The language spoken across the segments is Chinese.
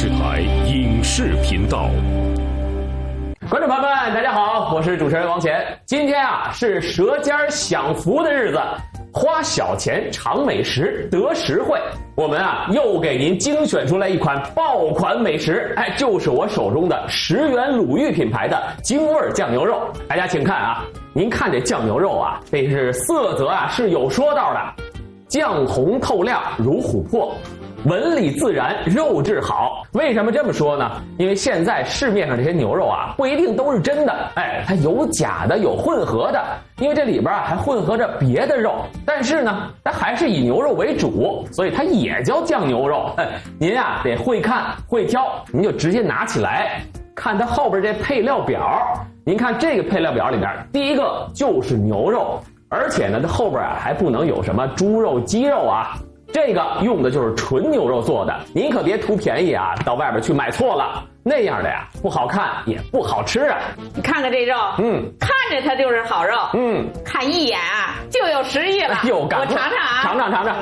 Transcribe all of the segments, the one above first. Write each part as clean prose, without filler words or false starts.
视台影视频道。 观众朋友们，大家好，我是主持人王乾。今天是舌尖享福的日子，花小钱尝美食得实惠。我们又给您精选出来一款爆款美食，就是我手中的10元鲁豫品牌的京味酱牛肉。大家请看您看这酱牛肉这是色泽是有说道的，酱红透亮如琥珀。纹理自然，肉质好。为什么这么说呢？因为现在市面上这些牛肉不一定都是真的，它有假的，有混合的，因为这里边还混合着别的肉，但是呢，它还是以牛肉为主，所以它也叫酱牛肉。您得会看会挑，您就直接拿起来看它后边这配料表。您看这个配料表里边，第一个就是牛肉，而且呢，它后边还不能有什么猪肉、鸡肉这个用的就是纯牛肉做的，您可别图便宜到外边去买错了，那样的不好看也不好吃你看看这肉，看着它就是好肉，看一眼就有食欲了。我尝尝。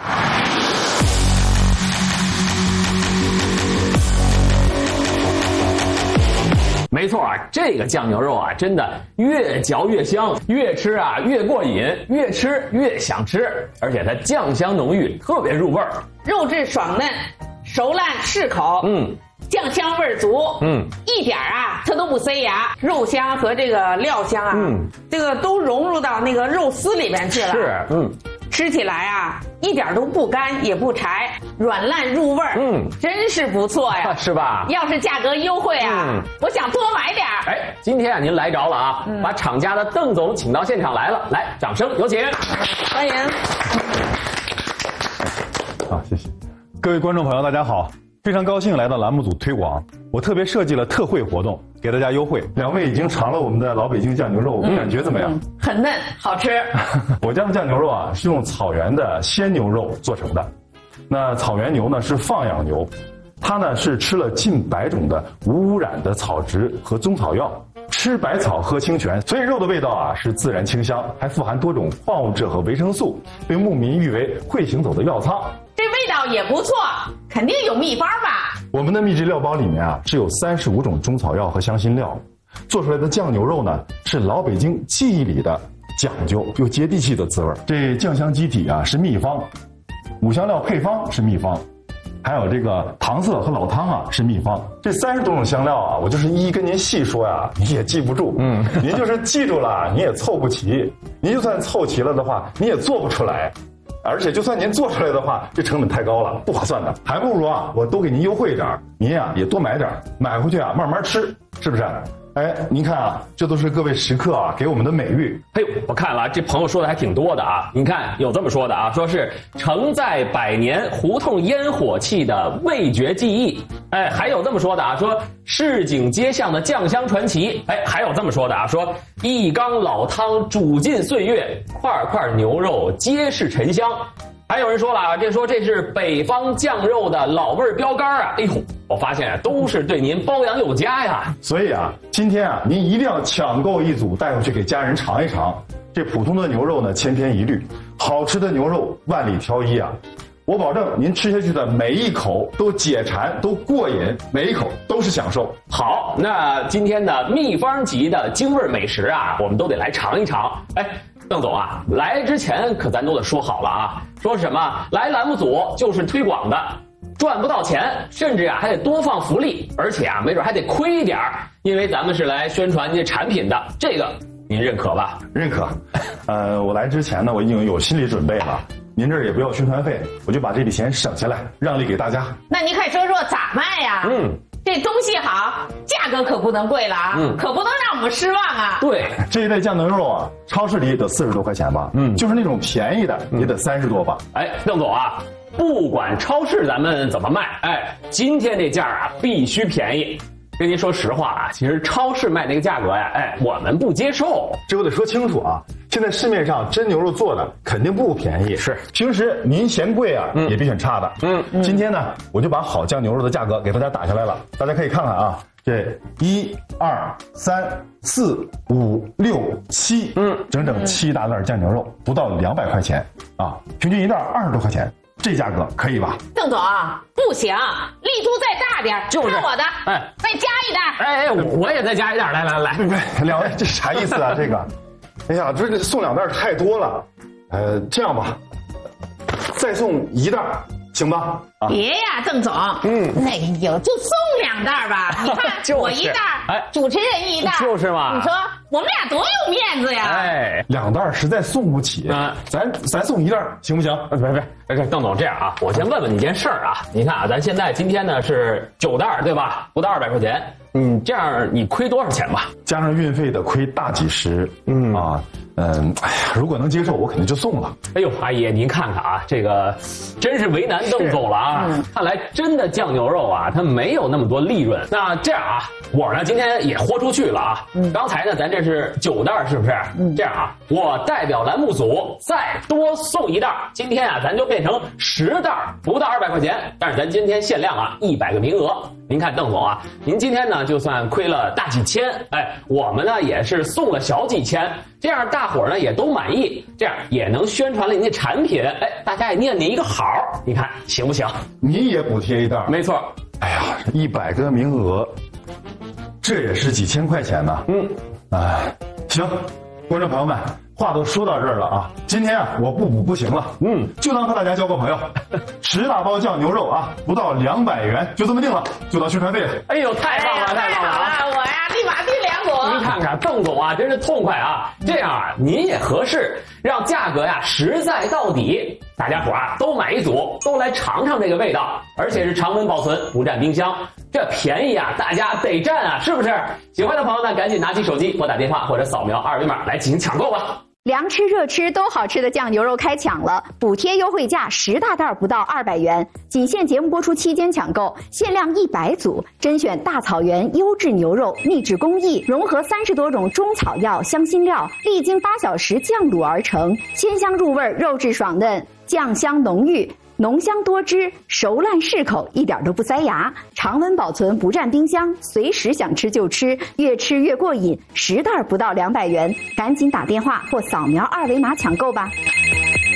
没错这个酱牛肉真的越嚼越香，越吃越过瘾，越吃越想吃，而且它酱香浓郁，特别入味儿， 肉质爽嫩，熟烂适口，酱香味足，一点它都不塞牙，肉香和这个料香这个都融入到那个肉丝里面去了， 是， 吃起来一点都不干也不柴，软烂入味儿，真是不错呀， 是吧？ 要是价格优惠我想多买点今天您来着了把厂家的邓总请到现场来了，来，掌声有请， 欢迎。 好，谢谢。各位观众朋友，大家好，非常高兴来到栏目组推广，我特别设计了特惠活动，给大家优惠。两位已经尝了我们的老北京酱牛肉，感觉怎么样？ 很嫩，好吃。 我家的酱牛肉是用草原的鲜牛肉做成的。那草原牛呢是放养牛，它呢是吃了近100种的无污染的草植和中草药，吃百草喝清泉，所以肉的味道是自然清香，还富含多种矿物质和维生素，被牧民誉为会行走的药仓。 这味道也不错，肯定有秘方吧？ 我们的秘制料包里面是有35种中草药和香辛料，做出来的酱牛肉呢是老北京记忆里的讲究又接地气的滋味。这酱香基底是秘方，五香料配方是秘方，还有这个糖色和老汤是秘方。这30多种香料我就是一一跟您细说你也记不住。您就是记住了你也凑不齐，您就算凑齐了的话你也做不出来，而且就算您做出来的话，这成本太高了，不划算的，还不如我都给您优惠点，您也多买点，买回去慢慢吃，是不是？您看这都是各位食客给我们的美誉。 我看了这朋友说的还挺多的您看有这么说的说是承载100年胡同烟火气的味觉记忆，还有这么说的说市井街巷的酱香传奇，还有这么说的说一缸老汤煮尽岁月，块块牛肉皆是沉香。还有人说了这是北方酱肉的老味标杆我发现都是对您包养有加呀。 所以今天您一定要抢购一组带回去给家人尝一尝。这普通的牛肉呢千篇一律，好吃的牛肉万里挑一我保证您吃下去的每一口都解馋都过瘾，每一口都是享受。 好，那今天的秘方级的京味美食我们都得来尝一尝。邓总来之前可咱都得说好了说什么来栏目组就是推广的，赚不到钱，甚至还得多放福利，而且没准还得亏一点，因为咱们是来宣传这产品的，这个您认可吧？ 认可。我来之前呢我已经有心理准备了，您这儿也不要宣传费，我就把这笔钱省下来让利给大家。 那您快说说咋卖呀？这东西好，价格可不能贵了可不能让我们失望对， 这一袋酱牛肉超市里得40多块钱吧，就是那种便宜的也得30多吧。 邓总不管超市咱们怎么卖，今天这价必须便宜。跟您说实话其实超市卖那个价格我们不接受。 这我得说清楚现在市面上真牛肉做的肯定不便宜， 是平时您嫌贵也别选差的。今天呢我就把好酱牛肉的价格给大家打下来了，大家可以看看这1、2、3、4、5、6、7，整整7大袋酱牛肉，不到200块钱平均一袋20多块钱。 这价格可以吧？ 邓总不行，力度再大点， 就是看我的， 哎， 再加一袋。 哎，我也再加一袋，来， 不，两位这啥意思啊？这个，哎呀，这个送2袋太多了，这样吧，再送1袋。行吧？ 别呀，邓总，那个就送2袋吧。你看我1袋，主持人1袋， 就是嘛。 你说我们俩多有面子呀！ 哎 ，2袋实在送不起，咱送1袋行不行？ 别，邓总这样啊，我先问问你件事儿啊。你看啊，咱现在今天呢是9袋，对吧？不到200块钱，这样你亏多少钱吧？ 加上运费的亏大几十，哎呀，如果能接受，我肯定就送了。 哎呦，阿姨，您看看啊，这个真是为难邓总了啊！看来真的酱牛肉啊，它没有那么多利润。那这样啊，我呢今天也豁出去了啊！刚才呢，咱这是9袋，是不是？这样啊，我代表栏目组再多送1袋，今天啊，咱就变成10袋，不到200块钱。但是咱今天限量啊，100个名额。您看邓总啊，您今天呢就算亏了大几千，我们呢也是送了小几千，这样大伙儿呢也都满意，这样也能宣传了您的产品，大家也念您一个好，你看行不行？ 你也补贴1袋？ 没错。 哎呀，100个名额，这也是几千块钱呢。行，观众朋友们，话都说到这儿了啊，今天啊我不补不行了，就当和大家交个朋友，10大包酱牛肉啊，不到200元，就这么定了，就当宣传费了。 哎呦，太棒了， 太好了！我呀立马订2股。 您看看邓总啊，真是痛快啊！这样啊，您也合适，让价格呀实在到底，大家伙啊都买1组，都来尝尝这个味道，而且是常温保存，不占冰箱，这便宜啊，大家得占啊，是不是？喜欢的朋友呢，赶紧拿起手机拨打电话或者扫描2维码来进行抢购吧。 凉吃热吃都好吃的酱牛肉开抢了，补贴优惠价10大袋不到200元，仅限节目播出期间抢购，限量100组，甄选大草原优质牛肉，秘制工艺，融合30多种中草药、香辛料，历经8小时酱卤而成，鲜香入味，肉质爽嫩，酱香浓郁。浓香多汁，熟烂适口，一点都不塞牙。常温保存，不占冰箱，随时想吃就吃，越吃越过瘾。10袋不到200元，赶紧打电话或扫描2维码抢购吧。